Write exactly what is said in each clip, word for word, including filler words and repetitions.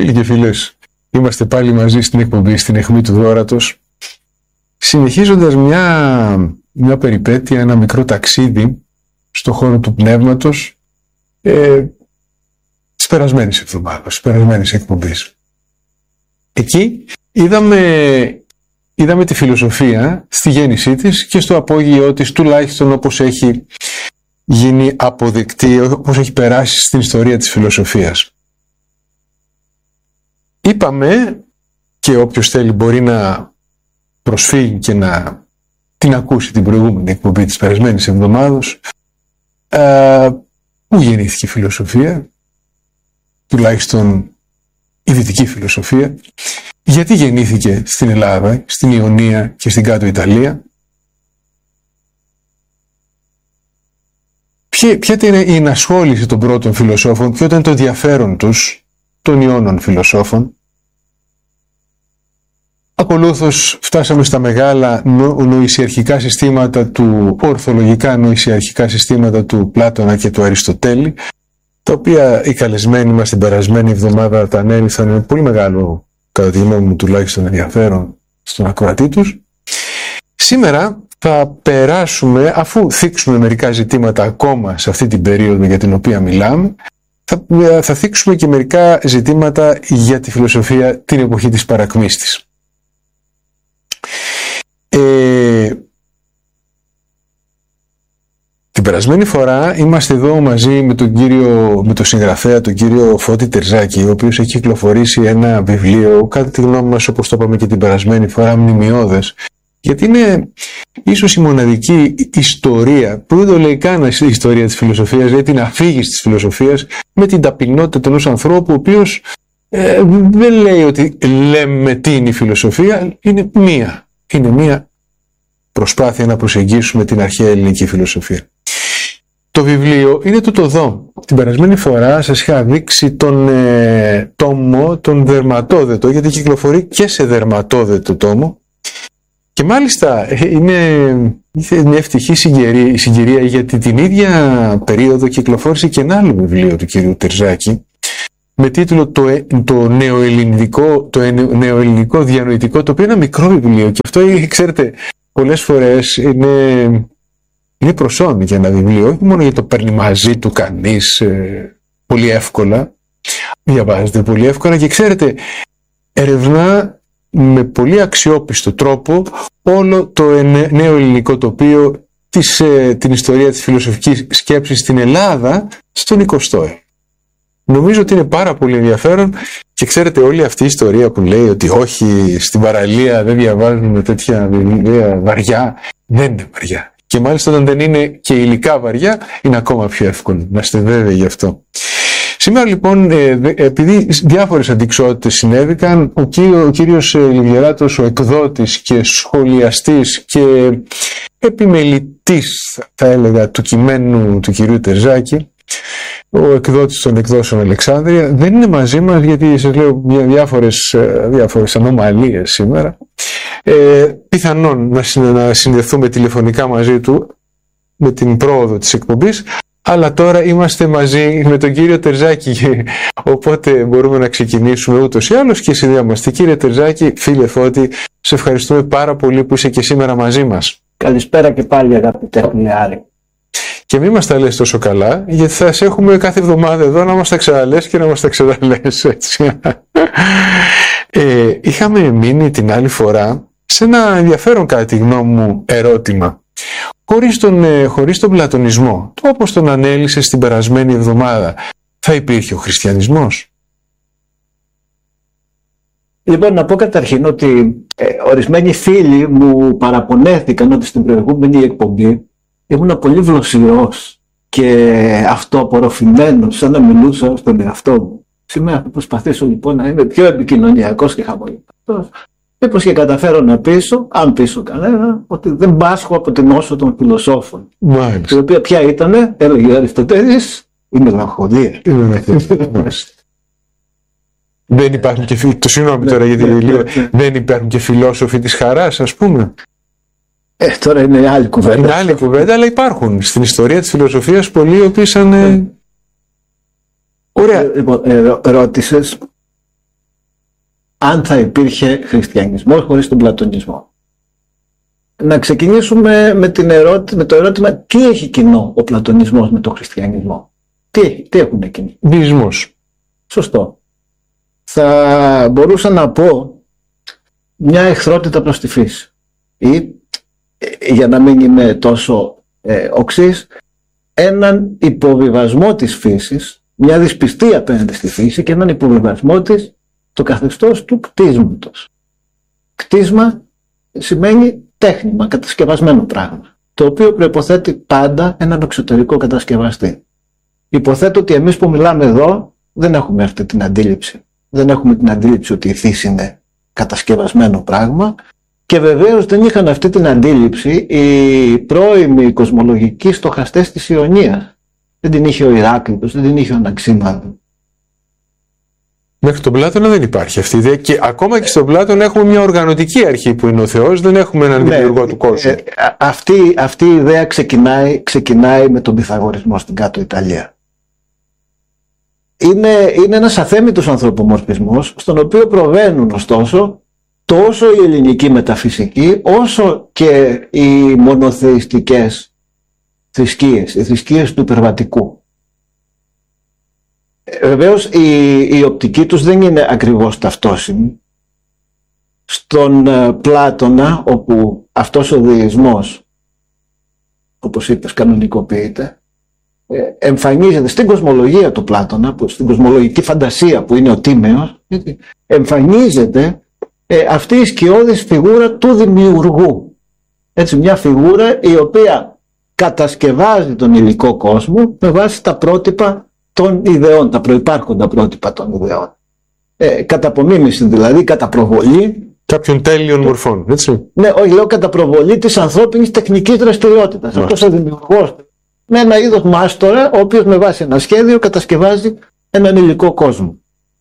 Φίλοι και φίλες, είμαστε πάλι μαζί στην εκπομπή, στην αιχμή του δώρατος, συνεχίζοντας μια, μια περιπέτεια, ένα μικρό ταξίδι στον χώρο του πνεύματος ε, της περασμένης εβδομάδας, της περασμένης εκπομπής. Εκεί είδαμε, είδαμε τη φιλοσοφία στη γέννησή της και στο απόγειό της, τουλάχιστον όπως έχει γίνει αποδεκτή, όπως έχει περάσει στην ιστορία της φιλοσοφίας. Είπαμε, και όποιος θέλει μπορεί να προσφύγει και να την ακούσει την προηγούμενη εκπομπή της περασμένης εβδομάδος, ε, πού γεννήθηκε η φιλοσοφία, τουλάχιστον η δυτική φιλοσοφία, γιατί γεννήθηκε στην Ελλάδα, στην Ιωνία και στην κάτω Ιταλία, ποια, ποια είναι η ενασχόληση των πρώτων φιλοσόφων, ποιο ήταν το ενδιαφέρον τους, των Ιώνων φιλοσόφων. Ακολούθως φτάσαμε στα μεγάλα νο, νοησιαρχικά συστήματα του, ορθολογικά νοησιαρχικά συστήματα του Πλάτωνα και του Αριστοτέλη, τα οποία οι καλεσμένοι μας την περασμένη εβδομάδα τα ανέλησαν με πολύ μεγάλο, κατά τη γνώμη μου τουλάχιστον, ενδιαφέρον στον ακροατή τους. Σήμερα θα περάσουμε, αφού θίξουμε μερικά ζητήματα ακόμα σε αυτή την περίοδο για την οποία μιλάμε, θα, θα θίξουμε και μερικά ζητήματα για τη φιλοσοφία την εποχή της παρακμής της. Ε, την περασμένη φορά είμαστε εδώ μαζί με τον κύριο, με τον συγγραφέα, τον κύριο Φώτη Τερζάκη, ο οποίος έχει κυκλοφορήσει ένα βιβλίο, κατά τη γνώμη μας, όπως το είπαμε και την περασμένη φορά, μνημειώδες, γιατί είναι ίσως η μοναδική ιστορία, που δεν το λέει καν η ιστορία της φιλοσοφίας, δηλαδή την αφήγηση της φιλοσοφίας με την ταπεινότητα ενός ανθρώπου, ο οποίος ε, δεν λέει ότι λέμε τι είναι η φιλοσοφία, είναι μία. Είναι μία προσπάθεια να προσεγγίσουμε την αρχαία ελληνική φιλοσοφία. Το βιβλίο είναι τούτο εδώ. Την περασμένη φορά σας είχα δείξει τον ε, τόμο, τον δερματόδετο, γιατί κυκλοφορεί και σε δερματόδετο τόμο. Και μάλιστα είναι μια ευτυχή συγκυρία, συγκυρία, γιατί την ίδια περίοδο κυκλοφόρησε και ένα άλλο βιβλίο του κυρίου Τερζάκη με τίτλο το, το, νεοελληνικό, το νεοελληνικό διανοητικό, το οποίο είναι ένα μικρό βιβλίο, και αυτό, ξέρετε, πολλές φορές είναι, είναι προσόν για ένα βιβλίο, όχι μόνο γιατί το παίρνει μαζί του κανείς ε, πολύ εύκολα, διαβάζεται πολύ εύκολα, και ξέρετε, ερευνά με πολύ αξιόπιστο τρόπο όλο το νέο ελληνικό τοπίο, της, ε, την ιστορία της φιλοσοφικής σκέψης στην Ελλάδα στον εικοστό αιώνα. Νομίζω ότι είναι πάρα πολύ ενδιαφέρον, και ξέρετε, όλη αυτή η ιστορία που λέει ότι όχι, στην παραλία δεν διαβάζουμε τέτοια βιβλία βαριά, δεν είναι βαριά. Και μάλιστα όταν δεν είναι και υλικά βαριά, είναι ακόμα πιο εύκολο, να είστε βέβαιοι γι' αυτό. Σήμερα λοιπόν, επειδή διάφορες αντιξότητες συνέβηκαν, ο, κύριο, ο κύριος Λιβιεράτος, ο εκδότης και σχολιαστής και επιμελητής, θα έλεγα, του κειμένου του κυρίου Τερζάκη, ο εκδότης των εκδόσεων Αλεξάνδρεια, δεν είναι μαζί μας, γιατί σας λέω διάφορες, διάφορες ανομαλίες σήμερα. Ε, πιθανόν να συνδεθούμε τηλεφωνικά μαζί του με την πρόοδο της εκπομπής, αλλά τώρα είμαστε μαζί με τον κύριο Τερζάκη, οπότε μπορούμε να ξεκινήσουμε ούτως ή άλλως και συνδυάμαστε. Κύριε Τερζάκη, φίλε Φώτη, σε ευχαριστούμε πάρα πολύ που είσαι και σήμερα μαζί μας. Καλησπέρα και πάλι, αγαπητέ Άρη. Και μην μας τα λες τόσο καλά, γιατί θα σε έχουμε κάθε εβδομάδα εδώ να μας τα ξαναλες και να μας τα ξαναλες, έτσι. ε, είχαμε μείνει την άλλη φορά σε ένα ενδιαφέρον, κατά τη γνώμη μου, ερώτημα. Χωρίς τον, ε, χωρίς τον πλατωνισμό, το όπως τον ανέλησες την περασμένη εβδομάδα, θα υπήρχε ο χριστιανισμός? Λοιπόν, να πω καταρχήν ότι ε, ορισμένοι φίλοι μου παραπονέθηκαν ότι στην προηγούμενη εκπομπή ήμουν πολύ βλοσιρός και αυτοαπορροφημένος, σαν να μιλούσα στον εαυτό μου. Σήμερα θα προσπαθήσω λοιπόν να είμαι πιο επικοινωνιακός και χαμογελαστός. Μήπως και καταφέρω να πείσω, αν πείσω κανένα, ότι δεν πάσχω από την όσο των φιλοσόφων. Μάλιστα. Η οποία ποια ήτανε, έλεγε ο Αριστοτέλης, η μελαγχολία. Δεν υπάρχουν και φίλοι, το συγγνώμη τώρα γιατί λίγο, δεν υπάρχουν και φιλόσοφοι της χαράς, ας πούμε. Ε, τώρα είναι άλλη κουβέντα. Είναι άλλη κουβέντα, αλλά υπάρχουν στην ιστορία της φιλοσοφίας πολλοί οι οποίοι σαν... Ε... Ωραία. Λοιπόν, ε, ρώτησες αν θα υπήρχε χριστιανισμός χωρίς τον πλατωνισμό. Να ξεκινήσουμε με, την ερώτηση, με το ερώτημα τι έχει κοινό ο πλατωνισμός με τον χριστιανισμό. Τι, τι έχουν κοινό. Μυϊσμός. Σωστό. Θα μπορούσα να πω μια εχθρότητα προς τη φύση. Ή, για να μην είμαι τόσο ε, οξύς, έναν υποβιβασμό της φύσης, μια δυσπιστία απέναντι στη φύση και έναν υποβιβασμό της το καθεστώς του κτίσματος. Κτίσμα σημαίνει τέχνημα, κατασκευασμένο πράγμα, το οποίο προϋποθέτει πάντα έναν εξωτερικό κατασκευαστή. Υποθέτω ότι εμείς που μιλάμε εδώ δεν έχουμε αυτή την αντίληψη. Δεν έχουμε την αντίληψη ότι η φύση είναι κατασκευασμένο πράγμα και βεβαίως δεν είχαν αυτή την αντίληψη οι πρώιμοι κοσμολογικοί στοχαστές της Ιωνίας. Δεν την είχε ο Ηράκλειτος, δεν την είχε ο Αναξίμαδος. Μέχρι τον Πλάτωνα δεν υπάρχει αυτή η ιδέα και ακόμα και στον Πλάτωνα έχουμε μια οργανωτική αρχή που είναι ο Θεός, δεν έχουμε έναν ναι, δημιουργό του κόσμου. Ε, αυτή, αυτή η ιδέα ξεκινάει, ξεκινάει με τον Πυθαγορισμό στην κάτω Ιταλία. Είναι, είναι ένας αθέμητος ανθρωπομορφισμός στον οποίο προβαίνουν ωστόσο τόσο η ελληνική μεταφυσική όσο και οι μονοθεϊστικές θρησκείες, οι θρησκείες του υπερβατικού. Βεβαίως η, η οπτική τους δεν είναι ακριβώς ταυτόσιμη. Στον Πλάτωνα, όπου αυτός ο δεισμός, όπως είπες, κανονικοποιείται, εμφανίζεται στην κοσμολογία του Πλάτωνα, που, στην κοσμολογική φαντασία που είναι ο Τίμεος, εμφανίζεται ε, αυτή η σκιώδης φιγούρα του δημιουργού. Έτσι, μια φιγούρα η οποία κατασκευάζει τον υλικό κόσμο με βάση τα πρότυπα των ιδεών, τα προϋπάρχοντα πρότυπα των ιδεών. Ε, κατά απομίμηση δηλαδή, κατά προβολή κάποιων τέλειων μορφών, έτσι. Ναι, όχι, λέω κατά προβολή της ανθρώπινης τεχνικής δραστηριότητας. Αυτός ο δημιουργός με ένα είδος μάστορα, ο οποίος με βάση ένα σχέδιο κατασκευάζει έναν υλικό κόσμο.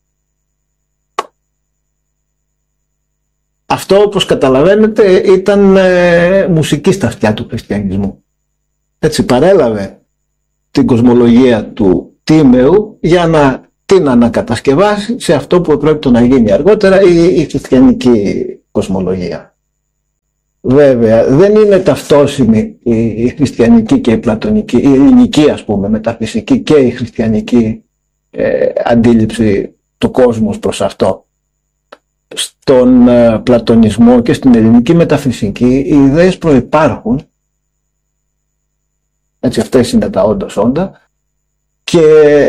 Αυτό, όπως καταλαβαίνετε, ήταν ε, μουσική στα αυτιά του χριστιανισμού. Έτσι παρέλαβε την κοσμολογία του Τίμεου για να την ανακατασκευάσει σε αυτό που πρόκειται να γίνει αργότερα, η, η χριστιανική κοσμολογία. Βέβαια, δεν είναι ταυτόσιμη η, η χριστιανική και η πλατωνική, η ελληνική ας πούμε μεταφυσική και η χριστιανική ε, αντίληψη του κόσμου προς αυτό. Στον ε, πλατωνισμό και στην ελληνική μεταφυσική οι ιδέες προϋπάρχουν, έτσι αυτές είναι τα όντως όντα, και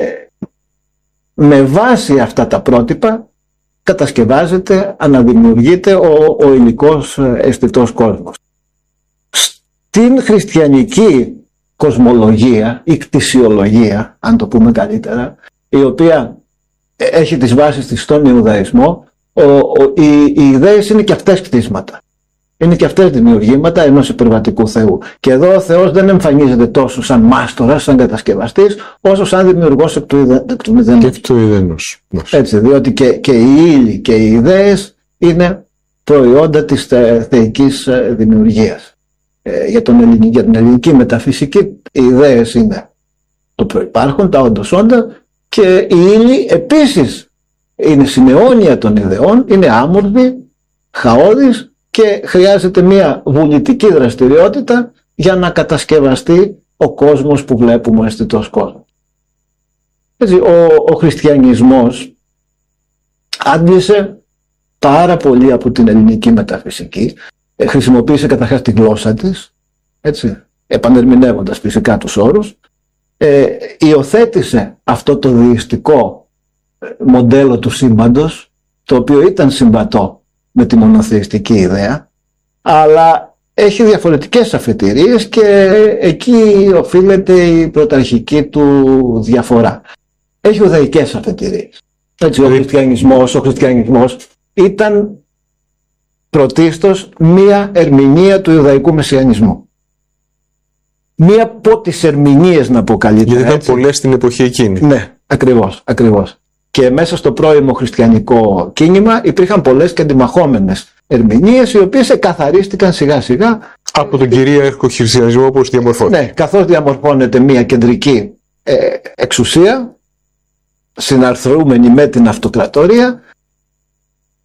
με βάση αυτά τα πρότυπα κατασκευάζεται, αναδημιουργείται ο, ο υλικός αισθητός κόσμος. Στην χριστιανική κοσμολογία ή κτησιολογία, αν το πούμε καλύτερα, η οποία έχει τις βάσεις της στον Ιουδαϊσμό, ο, ο, οι, οι ιδέες είναι και αυτές κτίσματα. Είναι και αυτές δημιουργήματα ενός υπερβατικού Θεού. Και εδώ ο Θεός δεν εμφανίζεται τόσο σαν μάστορας, σαν κατασκευαστής, όσο σαν δημιουργός εκ του μηδενός. Εκ του μηδενός. Έτσι, διότι και, και οι ύλοι και οι ιδέες είναι προϊόντα της θε, θεϊκής δημιουργίας. Ε, για, τον ελληνική, για την ελληνική μεταφυσική οι ιδέες είναι το προϋπάρχον, τα όντως όντα, και οι ύλοι επίσης είναι συναιώνια των ιδεών, είναι άμορφοι, χαώδεις, και χρειάζεται μια βουλητική δραστηριότητα για να κατασκευαστεί ο κόσμος που βλέπουμε, ο αισθητός κόσμος. Έτσι, ο, ο χριστιανισμός άντλησε πάρα πολύ από την ελληνική μεταφυσική, ε, χρησιμοποίησε καταρχάς τη γλώσσα της, έτσι, επανερμηνεύοντας φυσικά τους όρους, ε, υιοθέτησε αυτό το δειστικό μοντέλο του σύμπαντος, το οποίο ήταν συμβατό με τη μονοθεϊστική ιδέα, αλλά έχει διαφορετικές αφετηρίες και εκεί οφείλεται η πρωταρχική του διαφορά. Έχει ουδαϊκές αφετηρίες. Έτσι, ο χριστιανισμός, ο χριστιανισμός ήταν πρωτίστως μία ερμηνεία του Ιουδαϊκού Μεσιανισμού. Μία από τις ερμηνείες, να πω καλύτερα. Γιατί ήταν πολλές στην εποχή εκείνη. Ναι, ακριβώς, ακριβώς. Και μέσα στο πρώιμο χριστιανικό κίνημα υπήρχαν πολλές και αντιμαχόμενες ερμηνείες, οι οποίες εκαθαρίστηκαν σιγά σιγά από τον κυρίαρχο χριστιανισμό όπως διαμορφώνεται. Ναι, καθώς διαμορφώνεται μια κεντρική ε, εξουσία συναρθρούμενη με την αυτοκρατορία,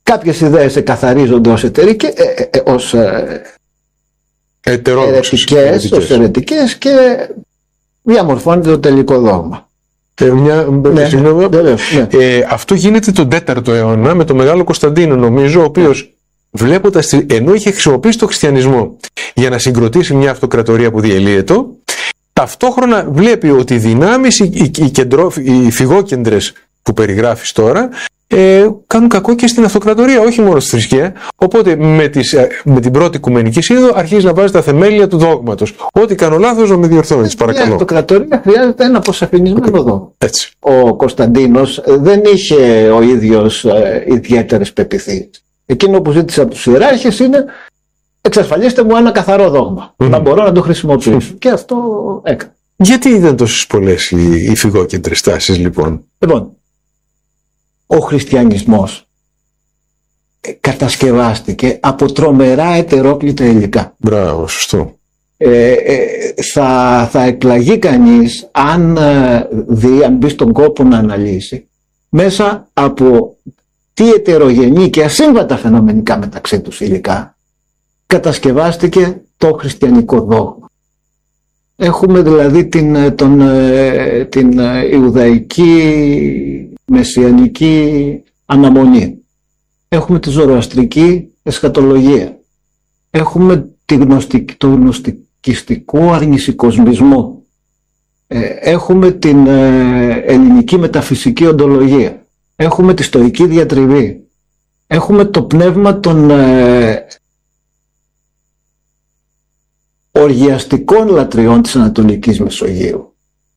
κάποιες ιδέες εκαθαρίζονται ως, εταιρικές, ε, ε, ως ε, ερετικές, ως ερετικές και διαμορφώνεται το τελικό δόγμα. Ε, μια, ναι, συγγνώμη, ναι, ναι. Ε, αυτό γίνεται τον τέταρτο αιώνα με τον Μεγάλο Κωνσταντίνο, νομίζω, ο οποίος βλέποντας, ενώ είχε χρησιμοποιήσει το χριστιανισμό για να συγκροτήσει μια αυτοκρατορία που διελύεται, ταυτόχρονα βλέπει ότι οι δυνάμεις, οι, οι, οι, κεντρό, οι φυγόκεντρες που περιγράφεις τώρα, ε, κάνουν κακό και στην αυτοκρατορία, όχι μόνο στη θρησκεία. Οπότε με, τις, με την πρώτη Οικουμενική Σύνοδο αρχίζει να βάζει τα θεμέλια του δόγματος. Ό,τι κάνω λάθος να με διορθώνεις, παρακαλώ. Η αυτοκρατορία χρειάζεται ένα αποσαφηνισμένο δόγμα. Έτσι. Ο Κωνσταντίνος δεν είχε ο ίδιος ε, ιδιαίτερες πεποιθήσεις. Εκείνο που ζήτησε από τους ιεράρχες είναι εξασφαλίστε μου ένα καθαρό δόγμα, mm. να μπορώ να το χρησιμοποιήσω. Mm. Και αυτό έκανε. Γιατί ήταν τόσες πολλές οι, οι φυγόκεντρες τάσεις, λοιπόν? Λοιπόν, ο χριστιανισμός κατασκευάστηκε από τρομερά ετερόκλητα υλικά. Μπράβο, σωστό. Ε, ε, θα, θα εκπλαγεί κανείς αν δει, αν μπει στον κόπο να αναλύσει μέσα από τι ετερογενή και ασύμβατα φαινομενικά μεταξύ τους υλικά κατασκευάστηκε το χριστιανικό δόγμα. Έχουμε δηλαδή την, τον, την Ιουδαϊκή μεσιανική αναμονή. Έχουμε τη ζωροαστρική εσχατολογία. Έχουμε τη γνωστικ, το γνωστικιστικό αρνησικοσμισμό. Έχουμε την ελληνική μεταφυσική οντολογία. Έχουμε τη στοική διατριβή. Έχουμε το πνεύμα των οργιαστικών λατριών της Ανατολικής Μεσογείου,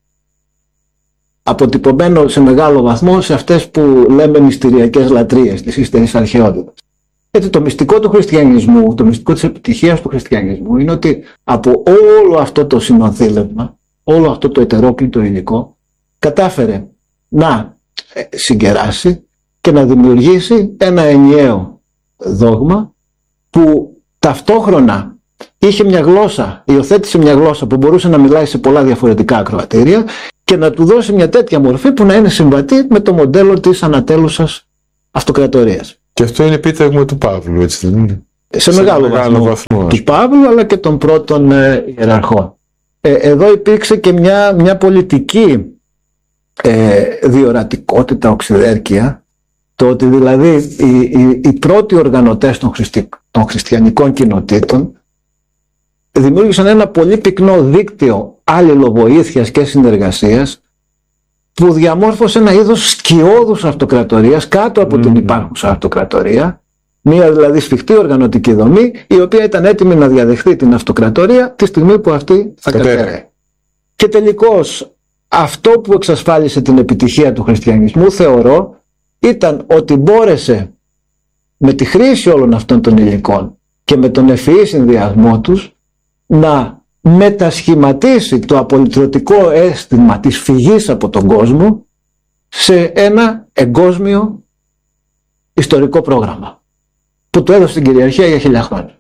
αποτυπωμένο σε μεγάλο βαθμό σε αυτές που λέμε μυστηριακές λατρείες της ύστερης αρχαιότητας. Έτσι, το μυστικό του χριστιανισμού, το μυστικό της επιτυχίας του χριστιανισμού είναι ότι από όλο αυτό το συνονθήλευμα, όλο αυτό το ετερόκλητο υλικό, κατάφερε να συγκεράσει και να δημιουργήσει ένα ενιαίο δόγμα που ταυτόχρονα είχε μια γλώσσα, υιοθέτησε μια γλώσσα που μπορούσε να μιλάει σε πολλά διαφορετικά ακροατήρια και να του δώσει μια τέτοια μορφή που να είναι συμβατή με το μοντέλο της ανατέλουσας αυτοκρατορίας. Και αυτό είναι επίτευγμα του Παύλου, έτσι δεν είναι? Σε, σε μεγάλο, μεγάλο βαθμό, βαθμό του Παύλου, αλλά και των πρώτων ε, ιεραρχών. Ε, εδώ υπήρξε και μια, μια πολιτική ε, διορατικότητα, οξυδέρκεια, το ότι δηλαδή οι, οι, οι πρώτοι οργανωτές των, χριστι, των χριστιανικών κοινοτήτων δημιούργησαν ένα πολύ πυκνό δίκτυο αλληλοβοήθειας και συνεργασίας που διαμόρφωσε ένα είδος σκιώδους αυτοκρατορίας κάτω από mm. την υπάρχουσα αυτοκρατορία, μια δηλαδή σφιχτή οργανωτική δομή η οποία ήταν έτοιμη να διαδεχθεί την αυτοκρατορία τη στιγμή που αυτή θα κατέρεε. Και τελικώς αυτό που εξασφάλισε την επιτυχία του χριστιανισμού, θεωρώ, ήταν ότι μπόρεσε με τη χρήση όλων αυτών των υλικών και με τον ευφυή συνδυασμό τους να μετασχηματίσει το απολυτρωτικό αίσθημα της φυγής από τον κόσμο σε ένα εγκόσμιο ιστορικό πρόγραμμα που του έδωσε την κυριαρχία για χίλια χρόνια.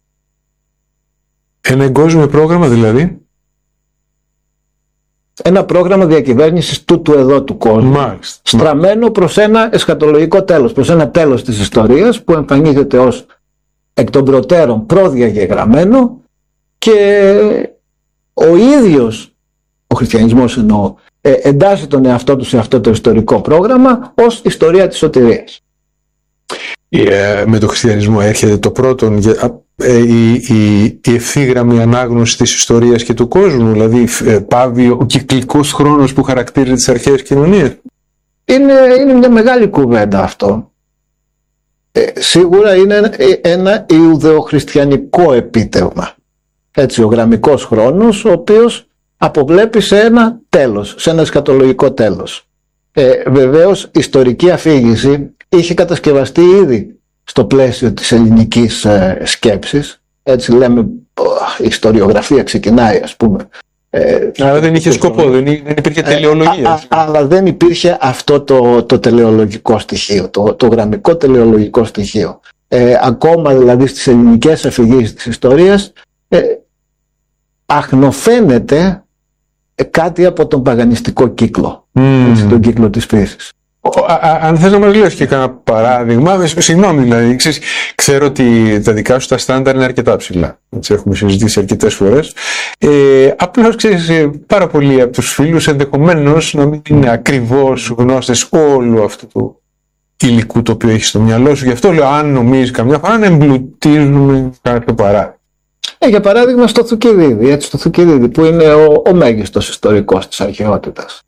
Ένα εγκόσμιο πρόγραμμα δηλαδή? Ένα πρόγραμμα διακυβέρνησης τούτου εδώ του κόσμου. Μάλιστα. Στραμμένο προς ένα εσχατολογικό τέλος, προς ένα τέλος της ιστορίας που εμφανίζεται ως εκ των προτέρων προδιαγεγραμμένο και ο ίδιος ο χριστιανισμός εννοώ ε, εντάσσει τον εαυτό του σε αυτό το ιστορικό πρόγραμμα ως ιστορία της σωτηρίας. Yeah, με το χριστιανισμό έρχεται το πρώτο ε, η, η, η ευθύγραμμη ανάγνωση της ιστορίας και του κόσμου, δηλαδή ε, πάβει ο κυκλικός χρόνος που χαρακτήριζε τις αρχαίες κοινωνίες. Είναι, είναι μια μεγάλη κουβέντα αυτό. Ε, σίγουρα είναι ένα ιουδεοχριστιανικό επίτευγμα. Έτσι, ο γραμμικός χρόνος, ο οποίος αποβλέπει σε ένα τέλος, σε ένα εσκατολογικό τέλος. Ε, βεβαίως, ιστορική αφήγηση είχε κατασκευαστεί ήδη στο πλαίσιο της ελληνικής ε, σκέψης. Έτσι λέμε, η ιστοριογραφία ξεκινάει, ας πούμε. Ε, αλλά δεν είχε σκοπό, δεν, δεν υπήρχε τελεολογία. Α, α, αλλά δεν υπήρχε αυτό το, το τελεολογικό στοιχείο, το, το γραμμικό τελεολογικό στοιχείο. Ε, ακόμα δηλαδή στις ελληνικές αφηγήσεις της ιστορίας, ε, αχνοφαίνεται κάτι από τον παγανιστικό κύκλο, mm. έτσι, τον κύκλο της φύσης. Αν θες να μας λες και κανένα παράδειγμα, συγγνώμη δηλαδή, ξέρεις, ξέρω ότι τα δικά σου τα στάνταρ είναι αρκετά ψηλά. Έτσι έχουμε συζητήσει αρκετές φορές. Ε, απλώς ξέρεις, πάρα πολλοί από τους φίλους ενδεχομένως να μην είναι ακριβώς γνώστες όλου αυτού του υλικού το οποίο έχεις στο μυαλό σου. Γι' αυτό λέω, αν νομίζεις καμιά φορά να εμπλουτίζουμε κάποιο παράδειγμα. Ε, για παράδειγμα στο Θουκυδίδη, έτσι, στο Θουκυδίδη που είναι ο, ο μέγιστος ιστορικός της αρχαιότητας.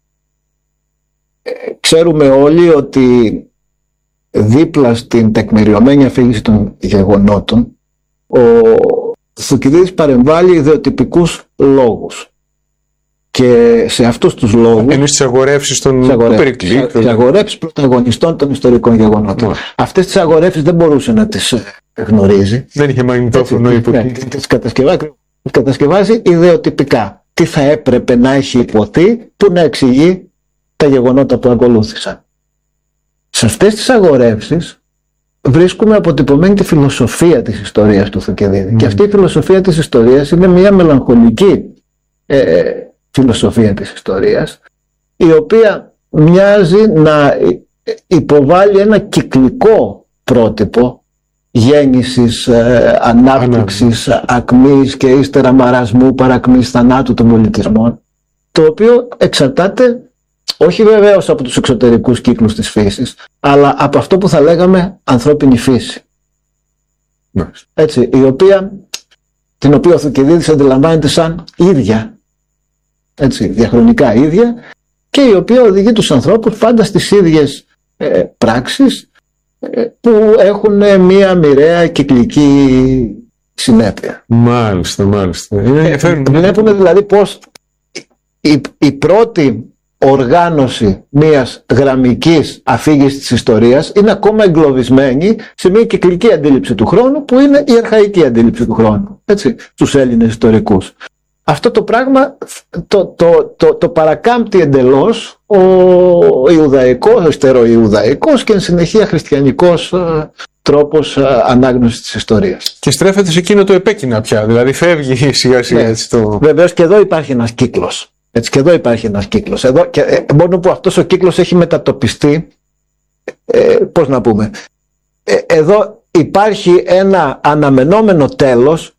Ε, ξέρουμε όλοι ότι δίπλα στην τεκμηριωμένη αφήγηση των γεγονότων ο Θουκυδίδης παρεμβάλλει ιδεοτυπικούς λόγους. Και σε αυτούς τους λόγους. Είναι στις αγορεύσεις των Περικλή. Στις αγορεύσεις πρωταγωνιστών των ιστορικών γεγονότων. Yeah. Αυτές τις αγορεύσεις δεν μπορούσε να τις γνωρίζει. Δεν είχε μαγνητόφωνο υποτίθεται. Ναι, τις κατασκευάζει, κατασκευάζει ιδεοτυπικά. Τι θα έπρεπε να έχει υποθεί που να εξηγεί τα γεγονότα που ακολούθησαν. Σε αυτές τις αγορεύσεις βρίσκουμε αποτυπωμένη τη φιλοσοφία της ιστορίας του Θουκυδίδη. Mm. Και αυτή η φιλοσοφία της ιστορίας είναι μια μελαγχολική ε, φιλοσοφία της ιστορίας, η οποία μοιάζει να υποβάλει ένα κυκλικό πρότυπο γέννησης, ε, ανάπτυξης, ακμής και ύστερα μαρασμού, παρακμής, θανάτου των πολιτισμών, το οποίο εξαρτάται όχι βεβαίως από τους εξωτερικούς κύκλους της φύσης, αλλά από αυτό που θα λέγαμε ανθρώπινη φύση. Yes. Έτσι, η οποία, την οποία ο Θουκυδίδης αντιλαμβάνεται σαν ίδια, έτσι, διαχρονικά ίδια, και η οποία οδηγεί τους ανθρώπους πάντα στις ίδιες ε, πράξεις ε, που έχουν μία μοιραία κυκλική συνέπεια. Μάλιστα, μάλιστα. Είναι ε, βλέπουμε δηλαδή πως η, η πρώτη οργάνωση μιας γραμμικής αφήγησης της ιστορίας είναι ακόμα εγκλωβισμένη σε μια κυκλική αντίληψη του χρόνου που είναι η αρχαϊκή αντίληψη του χρόνου, έτσι, στους Έλληνες ιστορικούς. Αυτό το πράγμα το, το, το, το παρακάμπτει εντελώς ο Ιουδαϊκός, ο ιστεροϊουδαϊκός και εν συνεχεία χριστιανικός τρόπος ανάγνωσης της ιστορίας. Και στρέφεται σε εκείνο το επέκεινα πια, δηλαδή φεύγει σιγά σιγά. Ναι. Έτσι, το... Βεβαίως και εδώ υπάρχει ένας κύκλος. Έτσι, και εδώ υπάρχει ένας κύκλος. Εδώ, και, ε, μόνο που αυτός ο κύκλος έχει μετατοπιστεί, ε, πώς να πούμε, ε, εδώ υπάρχει ένα αναμενόμενο τέλος